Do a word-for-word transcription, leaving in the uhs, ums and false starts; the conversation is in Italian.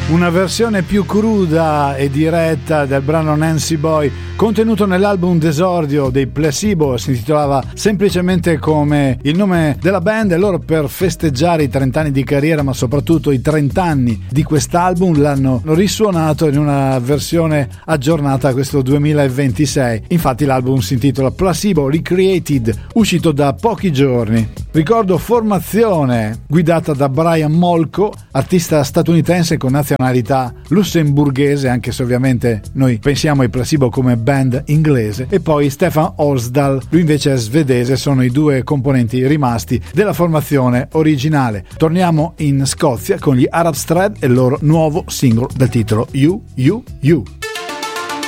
Una versione più cruda e diretta del brano Nancy Boy contenuto nell'album d'esordio dei Placebo, si intitolava semplicemente come il nome della band, e loro per festeggiare i trenta anni di carriera ma soprattutto i trenta anni di quest'album l'hanno risuonato in una versione aggiornata a questo duemilaventisei. Infatti l'album si intitola Placebo Recreated, uscito da pochi giorni. Ricordo formazione guidata da Brian Molko, artista statunitense con nazionalità lussemburghese, anche se ovviamente noi pensiamo ai Placebo come band inglese, e poi Stefan Olsdal, lui invece è svedese. Sono i due componenti rimasti della formazione originale. Torniamo in Scozia con gli Arab Strad e il loro nuovo singolo dal titolo You, You, You.